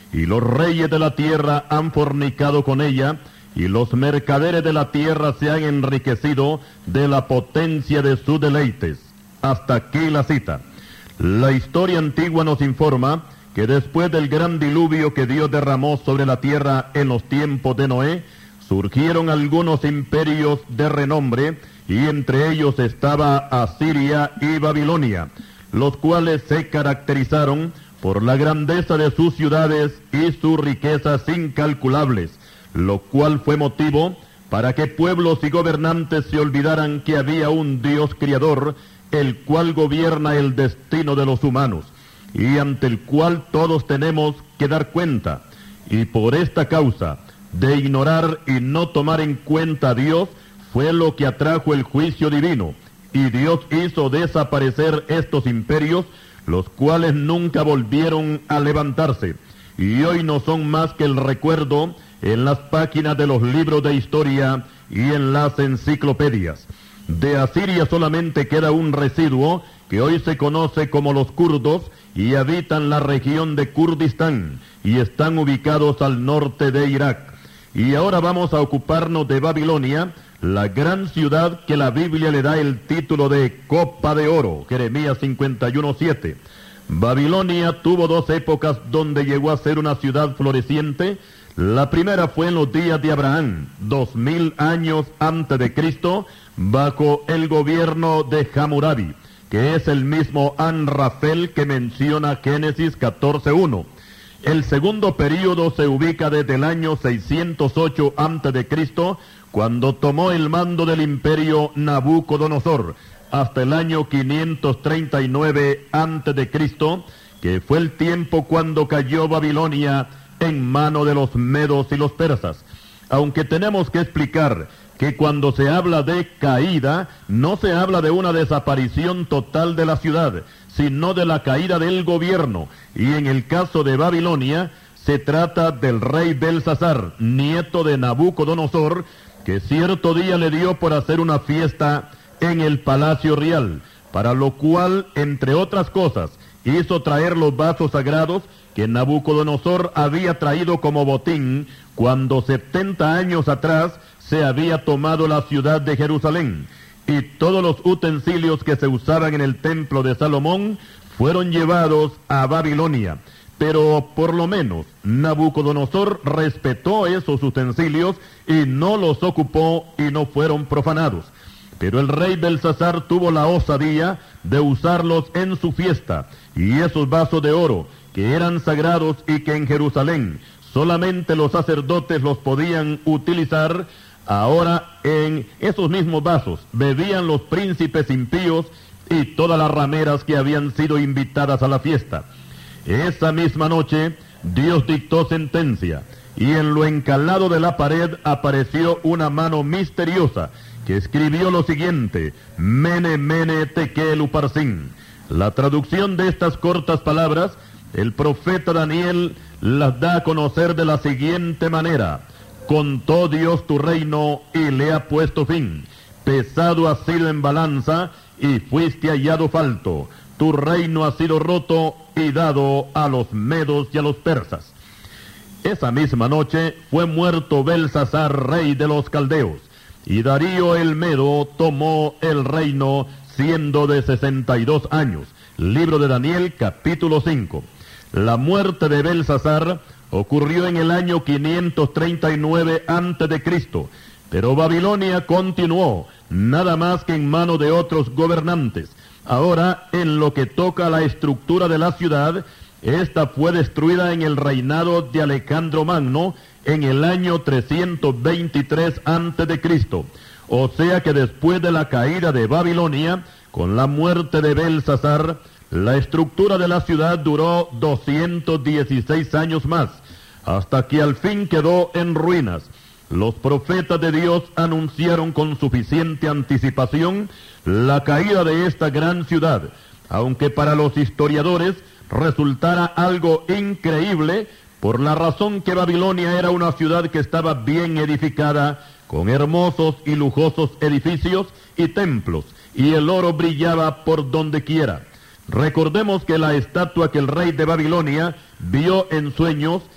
y los reyes de la tierra han fornicado con ella, y los mercaderes de la tierra se han enriquecido de la potencia de sus deleites. Hasta aquí la cita. La historia antigua nos informa que después del gran diluvio que Dios derramó sobre la tierra en los tiempos de Noé, surgieron algunos imperios de renombre, y entre ellos estaba Asiria y Babilonia, los cuales se caracterizaron por la grandeza de sus ciudades y sus riquezas incalculables, lo cual fue motivo para que pueblos y gobernantes se olvidaran que había un Dios criador, el cual gobierna el destino de los humanos, y ante el cual todos tenemos que dar cuenta. Y por esta causa de ignorar y no tomar en cuenta a Dios, fue lo que atrajo el juicio divino, y Dios hizo desaparecer estos imperios, los cuales nunca volvieron a levantarse, y hoy no son más que el recuerdo en las páginas de los libros de historia y en las enciclopedias. De Asiria solamente queda un residuo que hoy se conoce como los kurdos, y habitan la región de Kurdistán y están ubicados al norte de Irak. Y ahora vamos a ocuparnos de Babilonia, la gran ciudad que la Biblia le da el título de Copa de Oro, Jeremías 51:7. Babilonia tuvo dos épocas donde llegó a ser una ciudad floreciente. La primera fue en los días de Abraham, 2000 años antes de Cristo, bajo el gobierno de Hammurabi, que es el mismo Anrafel que menciona Génesis 14:1. El segundo período se ubica desde el año 608 antes de Cristo, cuando tomó el mando del imperio Nabucodonosor, hasta el año 539 antes de Cristo, que fue el tiempo cuando cayó Babilonia en mano de los medos y los persas. Aunque tenemos que explicar que cuando se habla de caída, no se habla de una desaparición total de la ciudad, sino de la caída del gobierno, y en el caso de Babilonia, se trata del rey Belsasar, nieto de Nabucodonosor, que cierto día le dio por hacer una fiesta en el palacio real, para lo cual, entre otras cosas, hizo traer los vasos sagrados que Nabucodonosor había traído como botín cuando 70 años atrás se había tomado la ciudad de Jerusalén, y todos los utensilios que se usaban en el templo de Salomón fueron llevados a Babilonia. Pero por lo menos Nabucodonosor respetó esos utensilios y no los ocupó y no fueron profanados. Pero el rey Belsasar tuvo la osadía de usarlos en su fiesta, y esos vasos de oro que eran sagrados y que en Jerusalén solamente los sacerdotes los podían utilizar, ahora en esos mismos vasos bebían los príncipes impíos y todas las rameras que habían sido invitadas a la fiesta. Esa misma noche Dios dictó sentencia, y en lo encalado de la pared apareció una mano misteriosa que escribió lo siguiente: Mene, Mene, Tekel, Uparsin. La traducción de estas cortas palabras, el profeta Daniel las da a conocer de la siguiente manera: contó Dios tu reino y le ha puesto fin. Pesado has sido en balanza y fuiste hallado falto. Tu reino ha sido roto y dado a los medos y a los persas. Esa misma noche fue muerto Belsasar, rey de los caldeos, y Darío el Medo tomó el reino siendo de 62 años. Libro de Daniel, capítulo 5. La muerte de Belsasar ocurrió en el año 539 antes de Cristo, pero Babilonia continuó, nada más que en manos de otros gobernantes. Ahora, en lo que toca a la estructura de la ciudad, esta fue destruida en el reinado de Alejandro Magno en el año 323 antes de Cristo. O sea que después de la caída de Babilonia, con la muerte de Belsasar, la estructura de la ciudad duró 216 años más, hasta que al fin quedó en ruinas. Los profetas de Dios anunciaron con suficiente anticipación la caída de esta gran ciudad, aunque para los historiadores resultara algo increíble, por la razón que Babilonia era una ciudad que estaba bien edificada, con hermosos y lujosos edificios y templos, y el oro brillaba por donde quiera. Recordemos que la estatua que el rey de Babilonia vio en sueños